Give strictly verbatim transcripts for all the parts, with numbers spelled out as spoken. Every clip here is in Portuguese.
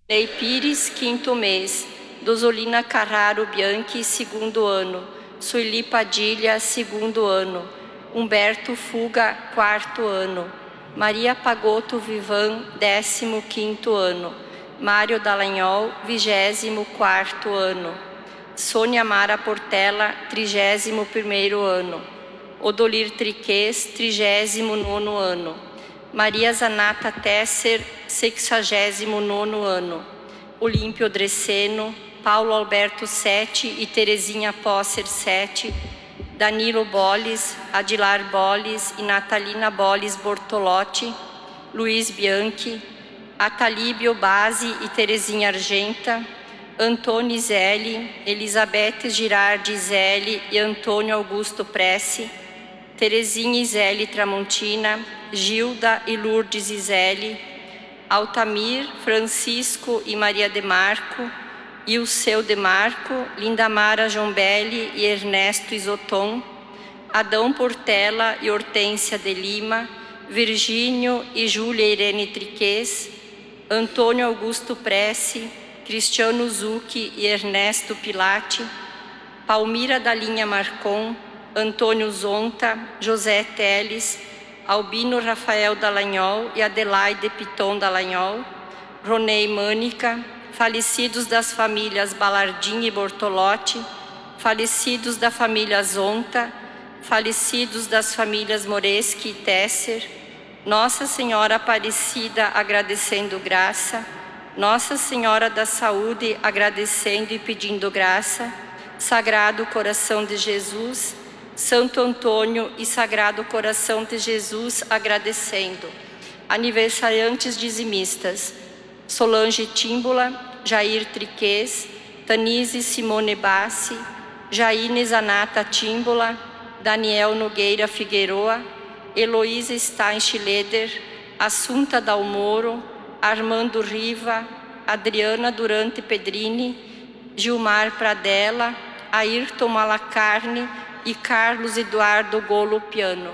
Ney Pires, quinto mês. Dozolina Carraro Bianchi, segundo ano. Sueli Padilha, segundo ano. Humberto Fuga, quarto ano. Maria Pagotto Vivan, décimo quinto ano. Mário Dallagnol, vigésimo quarto ano. Sônia Mara Portela, trigésimo primeiro ano. Odolir Triquês, trigésimo nono ano. Maria Zanata Tesser, sexagésimo nono ano. Olímpio Dreceno, Paulo Alberto Sete e Terezinha Posser Sete. Danilo Bolis, Adilar Bolis e Natalina Bolis Bortolotti. Luiz Bianchi, Atalíbio Base e Terezinha Argenta. Antônio Zeli, Elizabeth Girardi Zeli e Antônio Augusto Prece. Terezinha Iseli Tramontina, Gilda e Lourdes Iseli. Altamir, Francisco e Maria Demarco. Ilseu Demarco, Lindamara Jombelli e Ernesto Isoton. Adão Portela e Hortência de Lima. Virgínio e Júlia Irene Triquês. Antônio Augusto Prece, Cristiano Zucchi e Ernesto Pilati. Palmira da Linha Marcon, Antônio Zonta, José Teles, Albino Rafael Dallagnol e Adelaide Piton Dallagnol. Ronei Mânica, falecidos das famílias Balardim e Bortolotti, falecidos da família Zonta, falecidos das famílias Moreschi e Tesser. Nossa Senhora Aparecida agradecendo graça. Nossa Senhora da Saúde agradecendo e pedindo graça. Sagrado Coração de Jesus, Santo Antônio e Sagrado Coração de Jesus agradecendo. Aniversariantes dizimistas: Solange Tímbula, Jair Triquês, Tanise Simone Bassi, Jaine Zanata Tímbula, Daniel Nogueira Figueroa, Heloísa Steinschleder, Assunta Dalmoro, Armando Riva, Adriana Durante Pedrini, Gilmar Pradella, Ayrton Malacarne e Carlos Eduardo Golo Piano.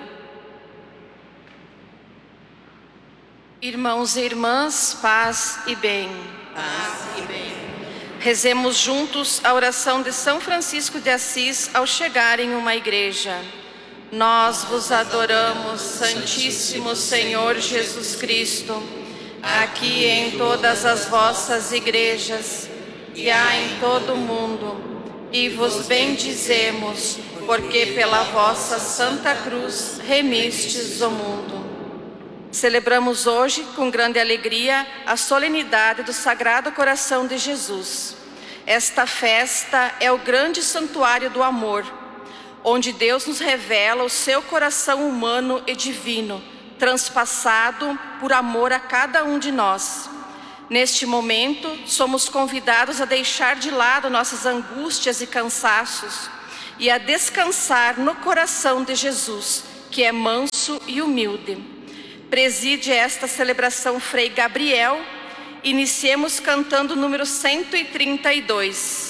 Irmãos e irmãs, paz e bem. Paz e bem. Rezemos juntos a oração de São Francisco de Assis ao chegar em uma igreja. Nós vos adoramos, Santíssimo Senhor Jesus Cristo, aqui em todas as vossas igrejas que há em todo o mundo, e vos bendizemos, porque pela vossa Santa Cruz remistes o mundo. Celebramos hoje, com grande alegria, a solenidade do Sagrado Coração de Jesus. Esta festa é o grande santuário do amor, onde Deus nos revela o seu coração humano e divino, transpassado por amor a cada um de nós. Neste momento, somos convidados a deixar de lado nossas angústias e cansaços e a descansar no coração de Jesus, que é manso e humilde. Preside esta celebração Frei Gabriel. Iniciemos cantando o número cento e trinta e dois.